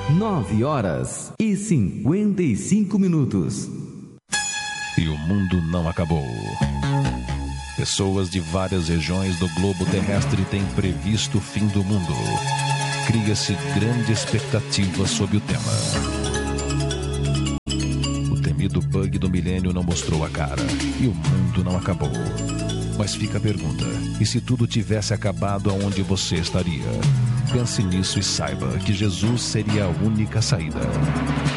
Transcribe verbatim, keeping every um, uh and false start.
Nove horas e cinquenta e cinco minutos. E o mundo não acabou. Pessoas de várias regiões do globo terrestre têm previsto o fim do mundo. Cria-se grande expectativa sobre o tema. O temido bug do milênio não mostrou a cara e o mundo não acabou. Mas fica a pergunta: e se tudo tivesse acabado, aonde você estaria? Pense nisso e saiba que Jesus seria a única saída.